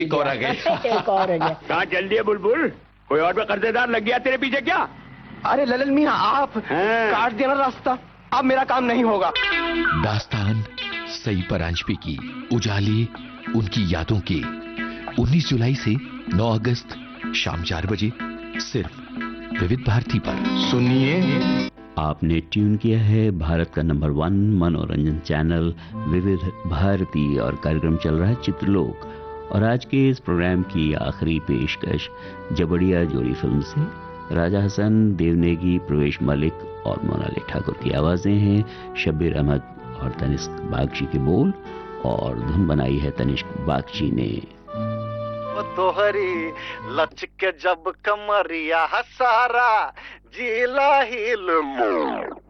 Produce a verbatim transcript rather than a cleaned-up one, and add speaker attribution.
Speaker 1: एक और आ गए।
Speaker 2: एक और आ गया।
Speaker 3: कहाँ चल दिए बुलबुल? कोई और भी कर्जेदार लग गया तेरे पीछे क्या?
Speaker 1: अरे ललन मियाँ, आप
Speaker 3: हैं?
Speaker 1: काट देना रास्ता, अब मेरा काम नहीं होगा।
Speaker 4: दास्तान सई परांजपे की उजाली उनकी यादों की उन्नीस जुलाई से नौ अगस्त शाम चार बजे सिर्फ विविध भारती पर।
Speaker 1: सुनिए,
Speaker 5: आपने ट्यून किया है भारत का नंबर वन मनोरंजन चैनल विविध भारती और कार्यक्रम चल रहा है चित्रलोक। और आज के इस प्रोग्राम की आखिरी पेशकश जबड़िया जोड़ी फिल्म से राजा हसन, देवनेगी, प्रवेश मलिक और मोनालिक ठाकुर की आवाजें हैं। शब्बीर अहमद और तनिष्क बागची के बोल और धुन बनाई है तनिष्क बागची ने।
Speaker 6: तोहरी लचके जब कमरिया हसारा जिला हिल